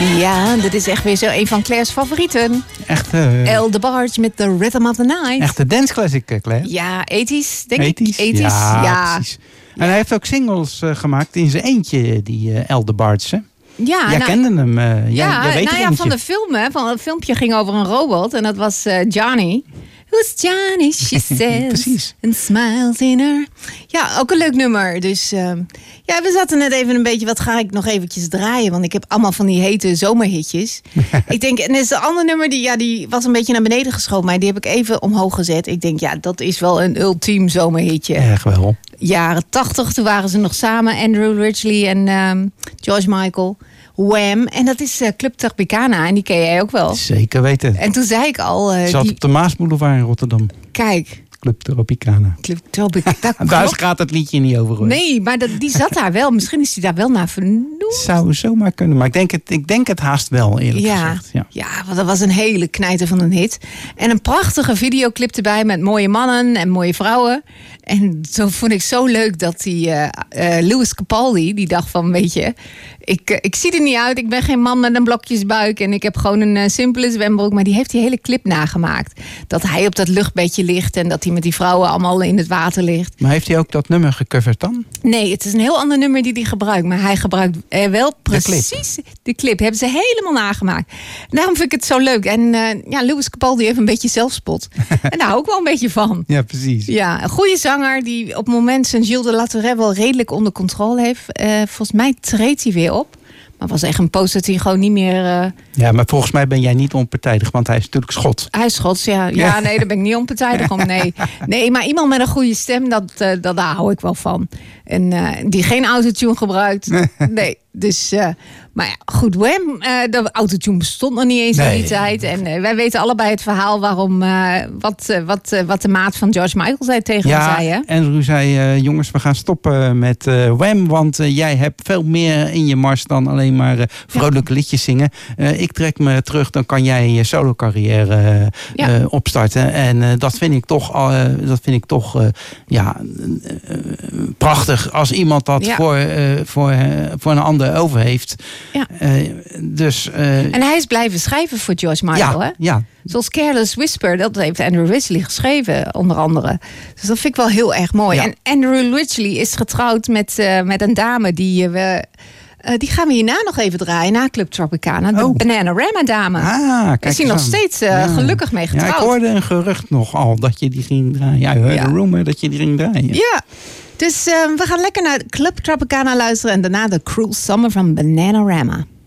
Ja, dit is echt weer zo een van Claire's favorieten. Echt, El DeBarge met The Rhythm of the Night. Echt een danceclassic, Claire. Ja, 80's, denk ik. 80's? 80's, ja. Precies. En hij heeft ook singles gemaakt in zijn eentje, die El DeBarge. Ja, jij kende hem. Jij weet er van de film. Hè, van het filmpje ging over een robot. En dat was Johnny. Who's Johnny, she says. Precies. And smiles in her. Ja, ook een leuk nummer. Dus ja, we zaten net even een beetje, wat ga ik nog eventjes draaien? Want ik heb allemaal van die hete zomerhitjes. Ik denk, en er is een ander nummer, die was een beetje naar beneden geschoven. Maar die heb ik even omhoog gezet. Ik denk, ja, dat is wel een ultiem zomerhitje. Erg wel. Jaren 80, toen waren ze nog samen. Andrew Ridgeley en George Michael. Wham! En dat is Club Tropicana. En die ken jij ook wel. Zeker weten. En toen zei ik al... Zat op de Maasboulevard in Rotterdam. Kijk. Club Tropicana. Club Tropicana. Daar gaat het liedje niet over, hoor. Nee, maar die zat daar wel. Misschien is die daar wel naar vernoemd. Zou zomaar kunnen. Maar ik denk het haast wel, eerlijk gezegd. Ja, want dat was een hele knijter van een hit. En een prachtige videoclip erbij met mooie mannen en mooie vrouwen. En zo vond ik zo leuk dat die Lewis Capaldi, die dacht van, weet je, ik zie er niet uit. Ik ben geen man met een blokjesbuik en ik heb gewoon een simpele zwembroek. Maar die heeft die hele clip nagemaakt. Dat hij op dat luchtbedje ligt en dat hij met die vrouwen allemaal in het water ligt. Maar heeft hij ook dat nummer gecoverd dan? Nee, het is een heel ander nummer die hij gebruikt. Maar hij gebruikt wel precies de clip. Hebben ze helemaal nagemaakt. Daarom vind ik het zo leuk. En Lewis Capaldi heeft een beetje zelfspot. En daar hou ik wel een beetje van. Ja, precies. Ja, een goede zanger die op het moment zijn Gilles de La Tourette wel redelijk onder controle heeft. Volgens mij treedt hij weer op. Maar was echt een post dat hij gewoon niet meer... Ja, maar volgens mij ben jij niet onpartijdig, want hij is natuurlijk Schots. Hij is Schots, ja. Ja, nee, daar ben ik niet onpartijdig om, nee. Nee, maar iemand met een goede stem, daar hou ik wel van. En die geen autotune gebruikt. Nee, dus... maar ja, goed, Wham, de autotune bestond nog niet eens in die tijd. En wij weten allebei het verhaal waarom... wat de maat van George Michael zei tegen hem zei. Hè? Andrew zei, jongens, we gaan stoppen met Wham, want jij hebt veel meer in je mars dan alleen maar vrolijke liedjes zingen. Ik trek me terug, dan kan jij je solo carrière opstarten. En dat vind ik toch prachtig als iemand dat voor een ander over heeft. Ja. En hij is blijven schrijven voor George Michael, hè? Ja. Zoals Careless Whisper, dat heeft Andrew Ridgeley geschreven, onder andere. Dus dat vind ik wel heel erg mooi. Ja. En Andrew Ridgeley is getrouwd met een dame die gaan we hierna nog even draaien, na Club Tropicana. De Bananarama dame. Kijk, is hij nog steeds gelukkig mee getrouwd. Ja, ik hoorde een gerucht nogal dat je die ging draaien. Ja, ik hoorde een rumor dat je die ging draaien. Ja, dus we gaan lekker naar Club Tropicana luisteren en daarna de Cruel Summer van Bananarama.